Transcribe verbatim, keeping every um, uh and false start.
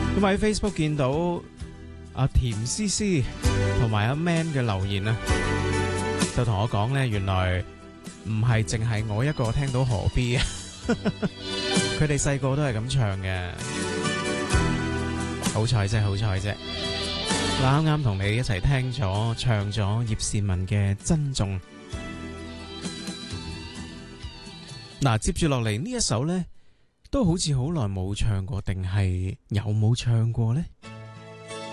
咁喺 Facebook 見到阿甜絲絲同埋阿 Man 嘅留言啊，就同我講咧，原來唔係淨係我一個聽到何必啊，佢哋細個都係咁唱嘅，好彩啫，好彩啫。嗱，啱啱同你一齊聽咗唱咗葉倩文嘅《珍重》。嗱，接住落嚟呢一首呢，都好似好耐冇唱過，定係有冇唱過呢？